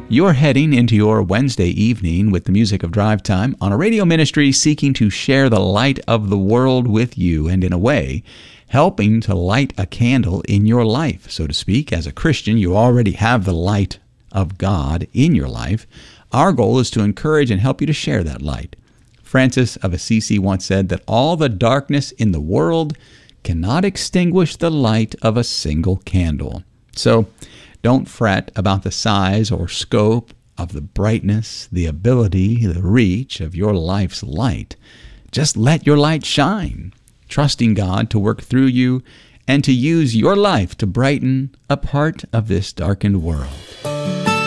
You're heading into your Wednesday evening with the music of Drive Time on a radio ministry seeking to share the light of the world with you and, in a way, helping to light a candle in your life, so to speak. As a Christian, you already have the light of God in your life. Our goal is to encourage and help you to share that light. Francis of Assisi once said that all the darkness in the world cannot extinguish the light of a single candle. So, don't fret about the size or scope of the brightness, the ability, the reach of your life's light. Just let your light shine, trusting God to work through you and to use your life to brighten a part of this darkened world.